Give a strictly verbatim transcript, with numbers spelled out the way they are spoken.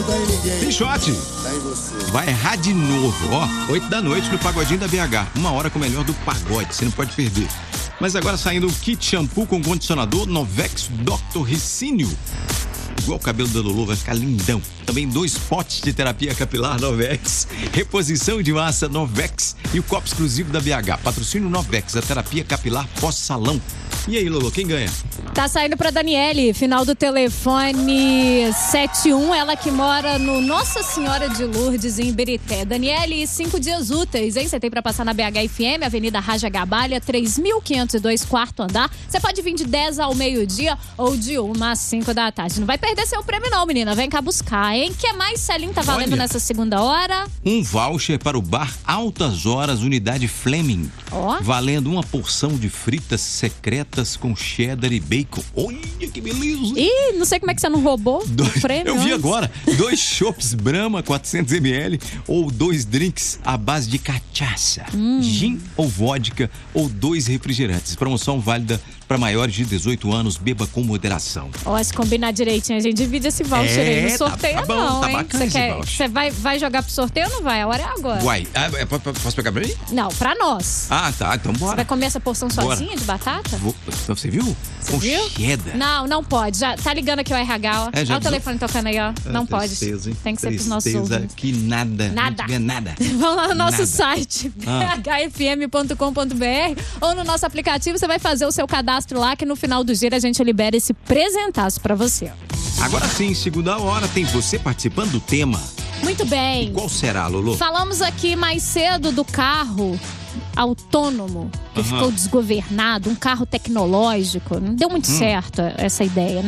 tá em ninguém. Pixote. Tá em você. Vai errar de novo, ó. oito da noite no Pagodinho da B H. Uma hora com o melhor do pagode, você não pode perder. Mas agora saindo o kit shampoo com condicionador Novex doutor Ricínio. Igual o cabelo da Lulu, vai ficar lindão. Também dois potes de terapia capilar Novex, reposição de massa Novex e o copo exclusivo da B H. Patrocínio Novex, a terapia capilar pós-salão. E aí, Lulu, quem ganha? Tá saindo pra Daniele, final do telefone sete um, ela que mora no Nossa Senhora de Lourdes, em Ibirité. Daniele, cinco dias úteis, hein? Você tem pra passar na B H F M, Avenida Raja Gabalha, três mil quinhentos e dois, quarto andar. Você pode vir de dez ao meio-dia ou de uma às cinco da tarde. Não vai perder seu prêmio não, menina. Vem cá buscar, hein? O que mais, Celinho, tá valendo Olha, nessa segunda hora? Um voucher para o bar Altas Horas, unidade Fleming. Ó. Valendo uma porção de fritas secretas com cheddar e bacon. Olha que beleza! Ih, não sei como é que você não roubou Dois, o prêmio. eu vi antes. agora, dois chopps Brahma quatrocentos mililitros ou dois drinks à base de cachaça, Hum. gin ou vodka ou dois refrigerantes. Promoção válida para maiores de dezoito anos, beba com moderação. Ó, se combinar direitinho, a gente divide esse voucher É, aí. Não tá- sorteia tá bom, não, tá hein? bacana Você esse quer, voucher. você vai, vai jogar pro sorteio ou não vai? A hora é agora. Uai, ah, é, p- p- posso pegar pra mim? Não, pra nós. Ah, tá, então Você bora. vai comer essa porção Bora. sozinha de batata? Vou- então, você viu? Você com viu? cheddar. Não, não pode. Já tá ligando aqui o R H, ó. É, já Olha o avisou? telefone tocando aí, ó. Não pode. Tristeza, hein? Tem que ser pros nossos Tristeza ouvintes. que nada. Nada. Não tiver nada. Vão lá no nosso Nada. site, Ah. b h f m ponto com ponto b r, ou no nosso aplicativo. Você vai fazer o seu cadastro lá, que no final do dia a gente libera esse presentaço pra você. Agora sim, segunda hora, tem você participando do tema. Muito bem. Qual será, Lulu? Falamos aqui mais cedo do carro autônomo que Aham. ficou desgovernado, um carro tecnológico. Não deu muito Hum. certo essa ideia, né?